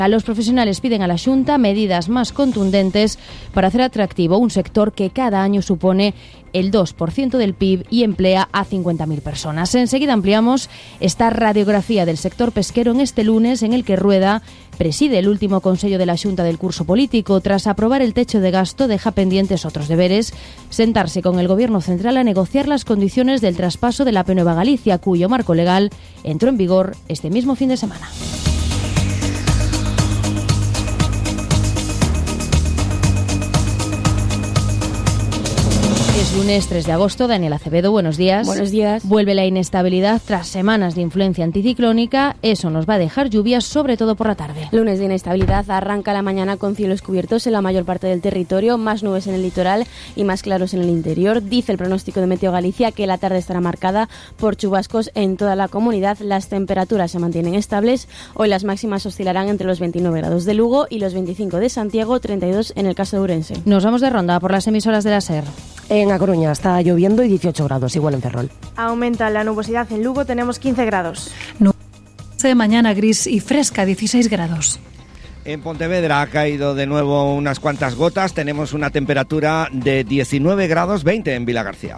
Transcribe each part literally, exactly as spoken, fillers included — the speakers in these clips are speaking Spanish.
Los profesionales piden a la Xunta medidas más contundentes para hacer atractivo un sector que cada año supone el dos por ciento del P I B y emplea a cincuenta mil personas. Enseguida ampliamos esta radiografía del sector pesquero en este lunes en el que Rueda preside el último Consello de la Xunta del curso político. Tras aprobar el techo de gasto, deja pendientes otros deberes: sentarse con el Gobierno central a negociar las condiciones del traspaso de la P Nueva Galicia, cuyo marco legal entró en vigor este mismo fin de semana. Es lunes tres de agosto. Daniel Acevedo, buenos días. Buenos días. Vuelve la inestabilidad tras semanas de influencia anticiclónica. Eso nos va a dejar lluvias, sobre todo por la tarde. Lunes de inestabilidad. Arranca la mañana con cielos cubiertos en la mayor parte del territorio, más nubes en el litoral y más claros en el interior. Dice el pronóstico de Meteo Galicia que la tarde estará marcada por chubascos en toda la comunidad. Las temperaturas se mantienen estables. Hoy las máximas oscilarán entre los veintinueve grados de Lugo y los veinticinco de Santiago, treinta y dos en el caso de Ourense. Nos vamos de ronda por las emisoras de la SER. En A Coruña está lloviendo y dieciocho grados, igual en Ferrol. Aumenta la nubosidad en Lugo, tenemos quince grados. De mañana gris y fresca, dieciséis grados. En Pontevedra ha caído de nuevo unas cuantas gotas, tenemos una temperatura de diecinueve grados, veinte en Vilagarcía.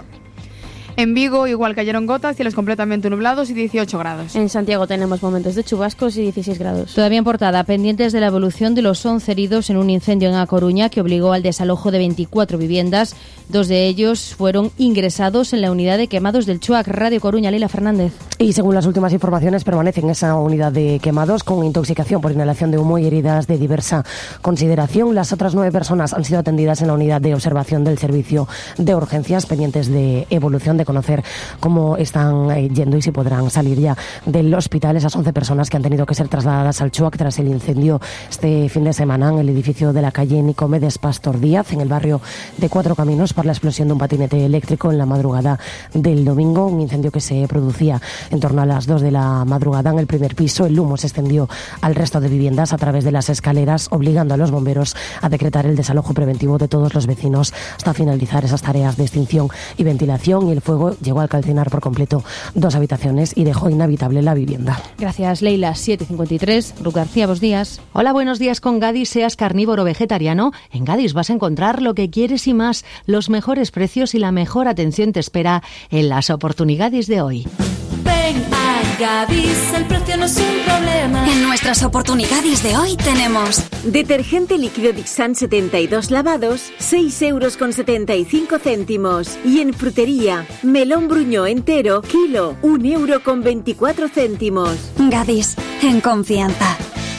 En Vigo igual cayeron gotas, cielos completamente nublados y dieciocho grados. En Santiago tenemos momentos de chubascos y dieciséis grados. Todavía en Portada, pendientes de la evolución de los once heridos en un incendio en A Coruña que obligó al desalojo de veinticuatro viviendas. Dos de ellos fueron ingresados en la unidad de quemados del Chuac. Radio Coruña, Leila Fernández. Y según las últimas informaciones, permanece en esa unidad de quemados con intoxicación por inhalación de humo y heridas de diversa consideración. Las otras nueve personas han sido atendidas en la unidad de observación del servicio de urgencias, pendientes de evolución de conocer cómo están yendo y si podrán salir ya del hospital esas once personas que han tenido que ser trasladadas al Chuac tras el incendio este fin de semana en el edificio de la calle Nicomedes Pastor Díaz, en el barrio de Cuatro Caminos, por la explosión de un patinete eléctrico en la madrugada del domingo, un incendio que se producía en torno a las dos de la madrugada en el primer piso. El humo se extendió al resto de viviendas a través de las escaleras, obligando a los bomberos a decretar el desalojo preventivo de todos los vecinos hasta finalizar esas tareas de extinción y ventilación, y el fuego llegó a calcinar por completo dos habitaciones y dejó inhabitable la vivienda. Gracias, Leila. siete cincuenta y tres. Ruth García, buenos días. Hola, buenos días. Con Gadis, seas carnívoro o vegetariano, en Gadis vas a encontrar lo que quieres y más. Los mejores precios y la mejor atención te espera en las oportunidades de hoy. Ven a Gadis, el precio no es un problema. En nuestras oportunidades de hoy tenemos detergente líquido Dixan setenta y dos lavados, seis euros con setenta y cinco céntimos. Y en frutería, melón bruñó entero, kilo, un euro con veinticuatro céntimos. Gadis, en confianza.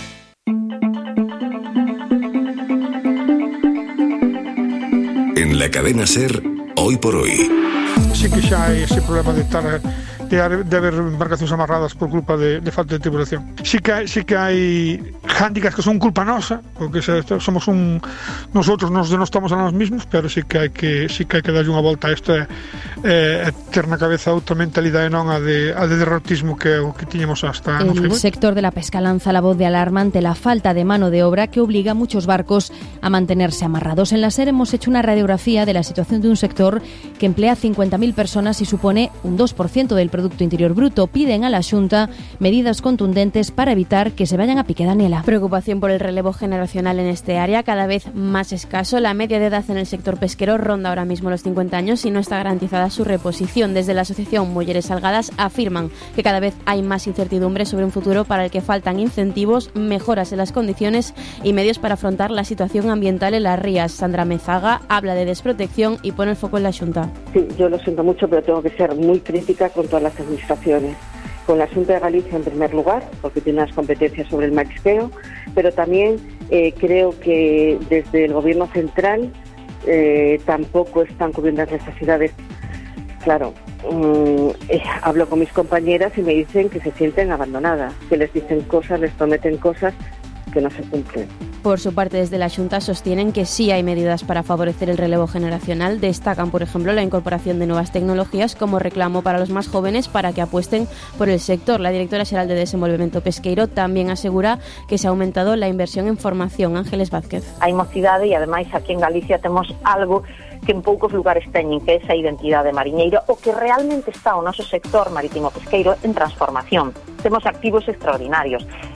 En la cadena SER, hoy por hoy. Sí que xa hai ese problema de estar de, de haber embarcacións amarradas por culpa de, de falta de tripulación. Sí que hai, sí que hai hándicaps que son culpa nosa, porque somos un nosotros nos denostamos a nós mismos, pero sí que hai que sí que hai que darlle unha volta a isto e eh, ter na cabeza outra mentalidade non a de a de derrotismo que o que tiñamos hasta El no Friburgo. sector de la pesca lanza la voz de alarma ante la falta de mano de obra que obliga a muchos barcos a mantenerse amarrados. En la SER hemos hecho una radiografía de la situación de un sector que emplea cincuenta mil personas y supone un dos por ciento del Producto Interior Bruto. Piden a la Xunta medidas contundentes para evitar que se vayan a pique. Daniela. Preocupación por el relevo generacional en este área, cada vez más escaso. La media de edad en el sector pesquero ronda ahora mismo los cincuenta años y no está garantizada su reposición. Desde la asociación Mujeres Salgadas afirman que cada vez hay más incertidumbre sobre un futuro para el que faltan incentivos, mejoras en las condiciones y medios para afrontar la situación ambiental en las rías. Sandra Mezaga habla de desprotección y pone el foco en la Xunta. Sí, yo lo siento mucho, pero tengo que ser muy crítica con todas las administraciones. Con la Xunta de Galicia en primer lugar, porque tiene las competencias sobre el marisqueo, pero también eh, creo que desde el Gobierno central eh, tampoco están cubriendo las necesidades. Claro, um, eh, hablo con mis compañeras y me dicen que se sienten abandonadas, que les dicen cosas, les prometen cosas que no se cumplen. Por su parte, desde la Xunta sostienen que sí hay medidas para favorecer el relevo generacional. Destacan, por ejemplo, la incorporación de nuevas tecnologías como reclamo para los más jóvenes para que apuesten por el sector. La directora xeral de Desenvolvemento Pesqueiro también asegura que se ha aumentado la inversión en formación. Ángeles Vázquez. Hai mocidade e, ademais, aquí en Galicia temos algo que en poucos lugares teñen, que é esa identidade mariñeira, o que realmente está o noso sector marítimo pesqueiro en transformación. Temos activos extraordinarios.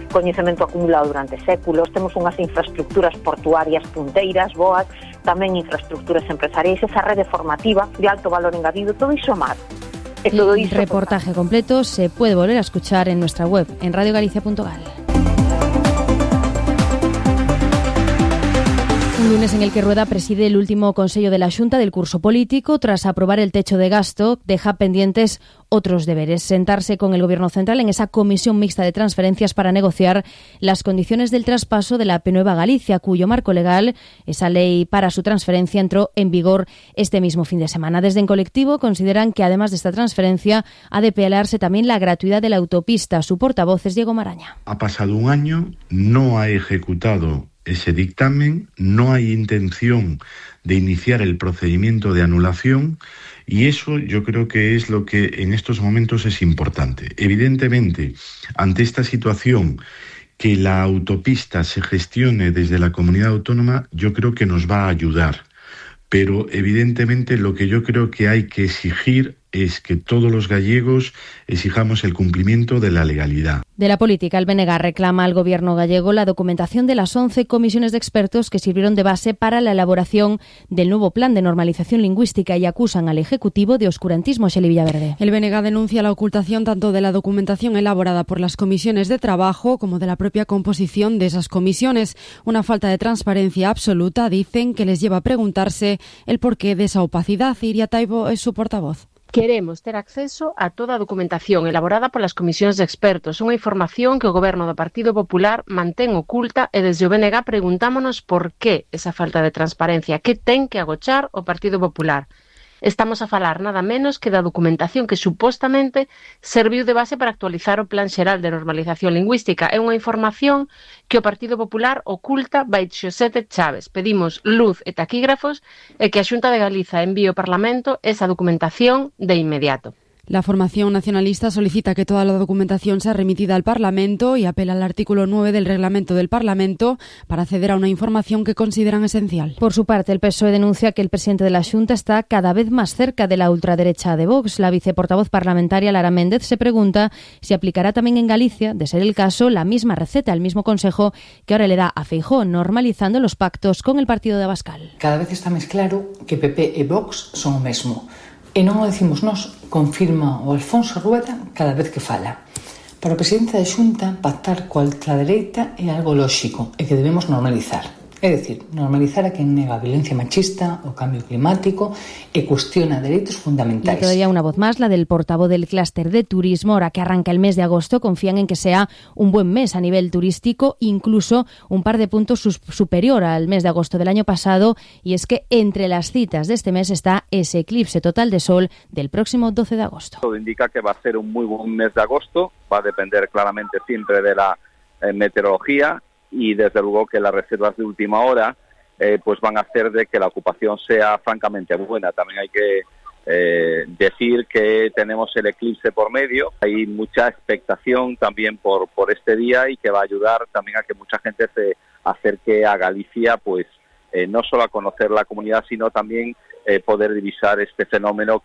coñecemento acumulado durante séculos, temos unhas infraestructuras portuarias punteiras, boas, tamén infraestructuras empresariais, esa rede formativa de alto valor engadido, todo iso mar. E todo El iso, reportaje completo se puede volver a escuchar en nuestra web, en radio galicia punto gal. Un lunes en el que Rueda preside el último Consello de la Xunta del curso político. Tras aprobar el techo de gasto, deja pendientes otros deberes. Sentarse con el Gobierno central en esa comisión mixta de transferencias para negociar las condiciones del traspaso de la P Nueva Galicia, cuyo marco legal, esa ley para su transferencia, entró en vigor este mismo fin de semana. Desde En Colectivo consideran que además de esta transferencia ha de pelarse también la gratuidad de la autopista. Su portavoz es Diego Maraña. Ha pasado un año, no ha ejecutado ese dictamen, no hay intención de iniciar el procedimiento de anulación y eso yo creo que es lo que en estos momentos es importante. Evidentemente, ante esta situación, que la autopista se gestione desde la comunidad autónoma, yo creo que nos va a ayudar. Pero evidentemente lo que yo creo que hay que exigir es que todos los gallegos exijamos el cumplimiento de la legalidad. De la política, el B N G reclama al Gobierno gallego la documentación de las once comisiones de expertos que sirvieron de base para la elaboración del nuevo plan de normalización lingüística y acusan al Ejecutivo de oscurantismo. Xeli Villaverde. El B N G denuncia la ocultación tanto de la documentación elaborada por las comisiones de trabajo como de la propia composición de esas comisiones. Una falta de transparencia absoluta, dicen, que les lleva a preguntarse el porqué de esa opacidad. Iria Taibo es su portavoz. Queremos ter acceso a toda a documentación elaborada polas comisións de expertos, unha información que o Goberno do Partido Popular mantén oculta e desde o B N G preguntámonos por que esa falta de transparencia, que ten que agochar o Partido Popular. Estamos a falar nada menos que da documentación que supostamente serviu de base para actualizar o Plan Xeral de Normalización Lingüística. É unha información que o Partido Popular oculta baixo sete chaves. Pedimos luz e taquígrafos e que a Xunta de Galiza envíe ao Parlamento esa documentación de inmediato. La formación nacionalista solicita que toda la documentación sea remitida al Parlamento y apela al artículo nueve del reglamento del Parlamento para acceder a una información que consideran esencial. Por su parte, el P S O E denuncia que el presidente de la Xunta está cada vez más cerca de la ultraderecha de Vox. La viceportavoz parlamentaria Lara Méndez se pregunta si aplicará también en Galicia, de ser el caso, la misma receta, el mismo consejo que ahora le da a Feijóo, normalizando los pactos con el partido de Abascal. Cada vez está máis claro que P P e Vox son o mesmo. E non o decimos nós, confirma o Alfonso Rueda cada vez que fala. Para o presidente da Xunta, pactar coa ultradereita é algo lóxico e que debemos normalizar. É dicir, normalizar a quen nega a violencia machista, o cambio climático e cuestiona dereitos fundamentais. Y todavía una voz más, la del portavoz del clúster de turismo. Ahora que arranca el mes de agosto, confían en que sea un buen mes a nivel turístico, incluso un par de puntos superior al mes de agosto del año pasado. Y es que entre las citas de este mes está ese eclipse total de sol del próximo doce de agosto. Todo indica que va a ser un muy buen mes de agosto, va a depender claramente siempre de la eh, meteorología. Y desde luego que las reservas de última hora eh, pues van a hacer de que la ocupación sea francamente buena. También hay que eh, decir que tenemos el eclipse por medio, hay mucha expectación también por, por este día y que va a ayudar también a que mucha gente se acerque a Galicia, pues eh, no solo a conocer la comunidad, sino también eh, poder divisar este fenómeno.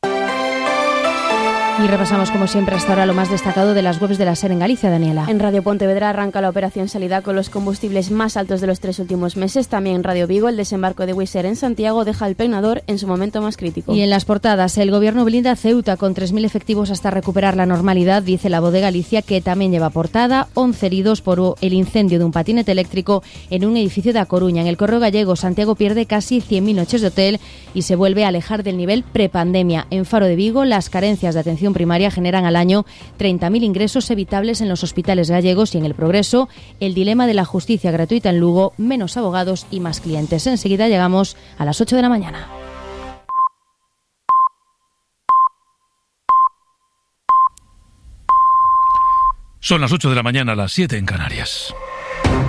Y repasamos, como siempre, hasta ahora lo más destacado de las webs de la SER en Galicia, Daniela. En Radio Pontevedra arranca la operación salida con los combustibles más altos de los tres últimos meses. También en Radio Vigo, el desembarco de Wizz Air en Santiago deja al peinador en su momento más crítico. Y en las portadas, el Gobierno blinda Ceuta con tres mil efectivos hasta recuperar la normalidad, dice la Voz de Galicia, que también lleva portada. once heridos por el incendio de un patinete eléctrico en un edificio de A Coruña. En el Correo Gallego, Santiago pierde casi cien mil noches de hotel y se vuelve a alejar del nivel prepandemia. En Faro de Vigo, las carencias de atención primaria generan al año treinta mil ingresos evitables en los hospitales gallegos. Y en El Progreso, el dilema de la justicia gratuita en Lugo, menos abogados y más clientes. Enseguida llegamos a las ocho de la mañana. Son las ocho de la mañana, las siete en Canarias.